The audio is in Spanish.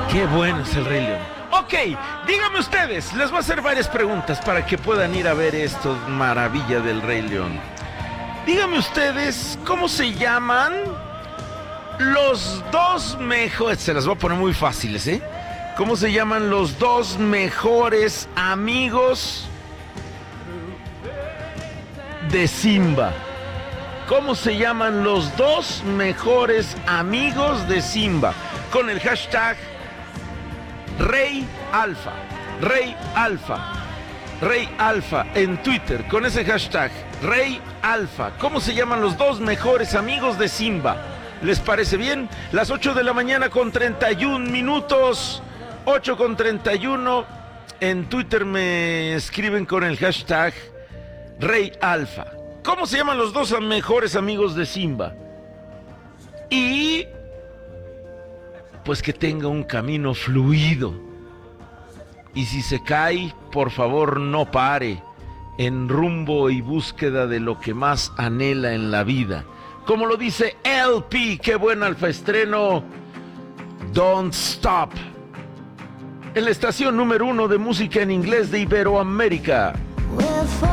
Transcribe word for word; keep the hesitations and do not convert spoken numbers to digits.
Qué bueno es el Rey León. Ok, díganme ustedes, les voy a hacer varias preguntas para que puedan ir a ver esto, maravilla del Rey León. Díganme ustedes, ¿cómo se llaman los dos mejores? Se las voy a poner muy fáciles, ¿eh? ¿Cómo se llaman los dos mejores amigos de Simba? ¿Cómo se llaman los dos mejores amigos de Simba? Con el hashtag Rey Alfa, Rey Alfa, Rey Alfa en Twitter, con ese hashtag Rey Alfa. ¿Cómo se llaman los dos mejores amigos de Simba? ¿Les parece bien? Las ocho de la mañana con treinta y un minutos, ocho con treinta y uno. En Twitter me escriben con el hashtag Rey Alfa. ¿Cómo se llaman los dos mejores amigos de Simba? Y pues que tenga un camino fluido. Y si se cae, por favor no pare, en rumbo y búsqueda de lo que más anhela en la vida. Como lo dice L P, qué buen alfa estreno, Don't Stop. En la estación número uno de música en inglés de Iberoamérica.